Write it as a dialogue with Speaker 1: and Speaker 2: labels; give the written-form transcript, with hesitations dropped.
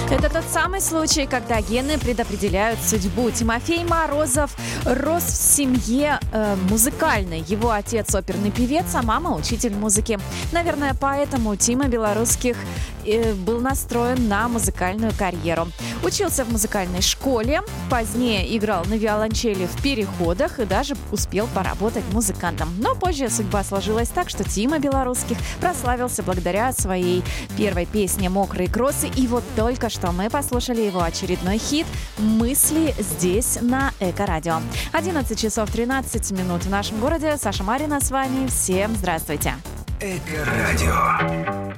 Speaker 1: Это тот самый случай, когда гены предопределяют судьбу. Тимофей Морозов рос в семье музыкальной. Его отец оперный певец, а мама учитель музыки. Наверное, поэтому Тима Белорусских был настроен на музыкальную карьеру. Учился в музыкальной школе, позднее играл на виолончели в переходах и даже успел поработать музыкантом. Но позже судьба сложилась так, что Тима Белорусских прославился благодаря своей первой песне «Мокрые кроссы». И вот только что мы послушали его очередной хит «Мысли» здесь на Эко-радио. 11 часов 13 минут в нашем городе. Саша Марина с вами. Всем здравствуйте.
Speaker 2: Эко-радио.